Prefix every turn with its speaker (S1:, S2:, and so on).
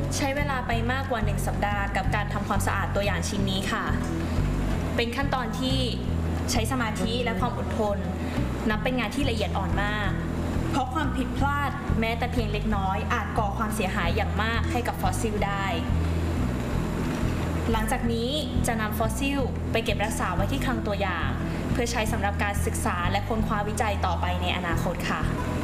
S1: ใช้เวลาไปมากกว่า1สัปดาห์กับการทำความสะอาดตัวอย่างชิ้นนี้ค่ะเป็นขั้นตอนที่ใช้สมาธิและความอดทนนับเป็นงานที่ละเอียดอ่อนมากเพราะความผิดพลาดแม้แต่เพียงเล็กน้อยอาจก่อความเสียหายอย่างมากให้กับฟอสซิลได้หลังจากนี้จะนำฟอสซิลไปเก็บรักษาไว้ที่คลังตัวอย่างเพื่อใช้สำหรับการศึกษาและค้นคว้าวิจัยต่อไปในอนาคตค่ะ